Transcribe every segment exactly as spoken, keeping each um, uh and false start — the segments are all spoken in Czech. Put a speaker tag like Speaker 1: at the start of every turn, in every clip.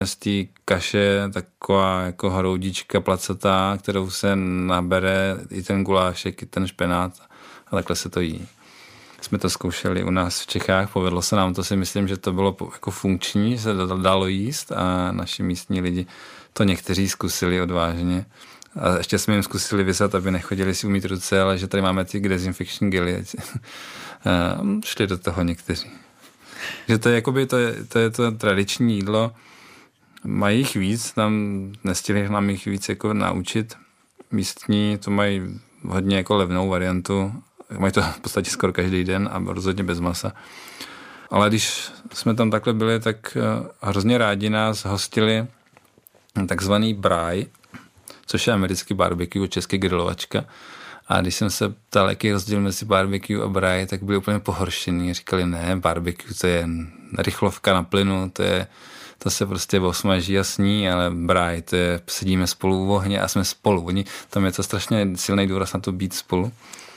Speaker 1: Z té kaše taková jako hroudička placatá, kterou se nabere i ten gulášek, i ten špenát a takhle se to jí. Jsme to zkoušeli u nás v Čechách, povedlo se nám to, si myslím, že to bylo jako funkční, že se dalo jíst a naši místní lidi to někteří zkusili odvážně. A ještě jsme jim zkusili vysat, aby nechodili si umýt ruce, ale že tady máme ty dezinfekční gely. Šli do toho někteří. Že to je, jakoby, to, je, to je to tradiční jídlo. Mají jich víc, tam nestihli nám jich víc jako naučit. Místní to mají hodně jako levnou variantu. Mají to v podstatě skoro každý den a rozhodně bez masa. Ale když jsme tam takhle byli, tak hrozně rádi nás hostili takzvaný braj, což je americký barbecue, český grilovačka. A když jsem se ptal, jaký je rozdíl mezi barbecue a braj, tak byli úplně pohoršení. Říkali, ne, barbecue to je rychlovka na plynu, to je to se prostě osmaží a sní, ale braj, to je, sedíme spolu u ohně a jsme spolu. Oni, tam je to strašně silný důraz na to být spolu.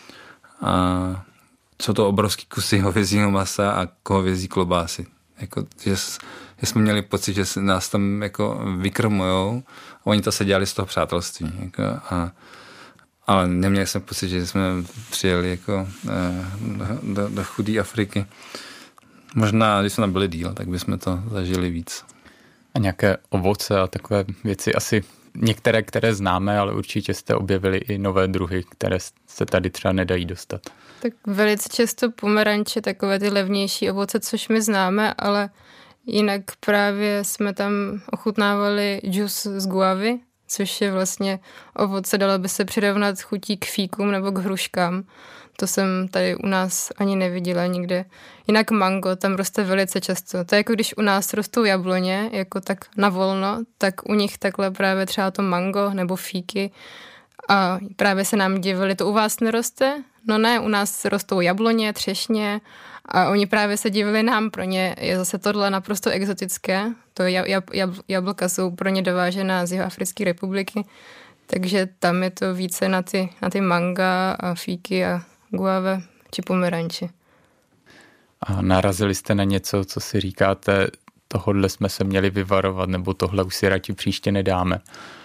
Speaker 1: A jsou to obrovský kusy hovězího masa a hovězí klobásy. Jako, že, že jsme měli pocit, že nás tam jako vykrmujou a oni to se dělali z toho přátelství. Jako, a, ale neměli jsme pocit, že jsme přijeli jako do, do, do chudé Afriky. Možná, když jsme tam byli díl, tak bychom to zažili víc.
Speaker 2: A nějaké ovoce a takové věci, asi některé, které známe, ale určitě jste objevili i nové druhy, které se tady třeba nedají dostat.
Speaker 3: Tak velice často pomeranče, takové ty levnější ovoce, což my známe, ale jinak právě jsme tam ochutnávali džus z guavy, což je vlastně ovoce, dalo by se přirovnat chutí k fíkům nebo k hruškám. To jsem tady u nás ani neviděla nikde. Jinak mango tam roste velice často. To je jako když u nás rostou jabloně, jako tak na volno, tak u nich takhle právě třeba to mango nebo fíky. A právě se nám divili, to u vás neroste? No ne, u nás rostou jabloně, třešně a oni právě se divili nám, pro ně je zase tohle naprosto exotické. To jab, jab, jab, jablka jsou pro ně dovážená z Jihoafrické republiky, takže tam je to více na ty, na ty manga a fíky a guave či pomeranči.
Speaker 2: A narazili jste na něco, co si říkáte, tohodle jsme se měli vyvarovat, nebo tohle už si radši příště nedáme?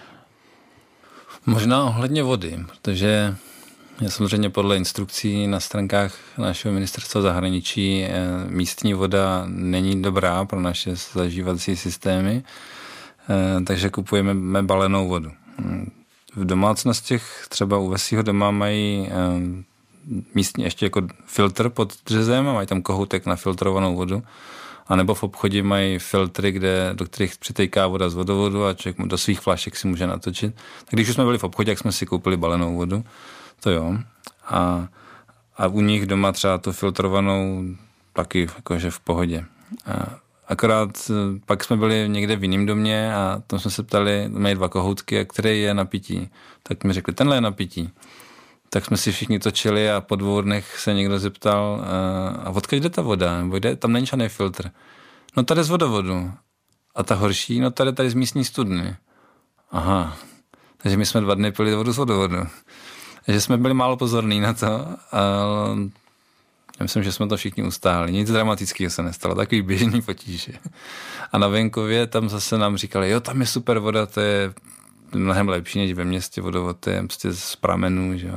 Speaker 1: Možná ohledně vody, protože je samozřejmě podle instrukcí na stránkách našeho ministerstva zahraničí místní voda není dobrá pro naše zažívací systémy, takže kupujeme balenou vodu. V domácnostech třeba u Vesího doma mají místní ještě jako filtr pod dřezem a mají tam kohoutek na filtrovanou vodu. A nebo v obchodě mají filtry, kde, do kterých přitéká voda z vodovodu a člověk do svých flašek si může natočit. Tak když už jsme byli v obchodě, jak jsme si koupili balenou vodu, to jo. A, a u nich doma třeba tu filtrovanou taky jakože v pohodě. A akorát pak jsme byli někde v jiném domě a tam jsme se ptali, mají dva kohoutky, a který je na pití. Tak mi řekli, tenhle je na pití. Tak jsme si všichni točili a po dvou dnech se někdo zeptal, a odkud jde ta voda? Nebo jde, tam není žádný filtr. No tady z vodovodu. A ta horší? No tady tady z místní studny. Aha. Takže my jsme dva dny pili vodu z vodovodu. Takže jsme byli málo pozorní na to, ale já myslím, že jsme to všichni ustáli. Nic dramatického se nestalo, takový běžný potíže. A na venkově tam zase nám říkali, jo, tam je super voda, to je mnohem lepší než ve městě vodovod, to je prostě z pramenů, že jo.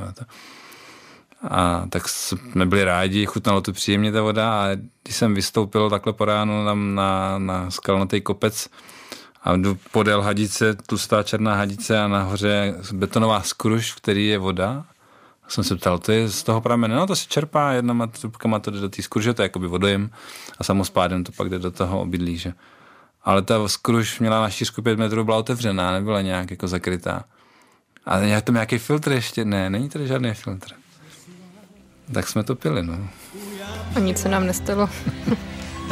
Speaker 1: A tak jsme byli rádi, chutnalo to příjemně ta voda a když jsem vystoupil takhle po ránu tam na, na skalnatý kopec a jdu podél hadice, tlustá černá hadice a nahoře betonová skruš, v který je voda. A jsem se ptal, to je z toho pramene, no to se čerpá, jedna trubkama to jde do té skruže, to je jakoby vodojem a samospádem to pak jde do toho obydlí, že. Ale ta skruš měla na šířku pět metrů, byla otevřená, nebyla nějak jako zakrytá. A je tam nějaký filtr ještě? Ne, není tady žádný filtr. Tak jsme to pili, no.
Speaker 3: A nic se nám nestalo.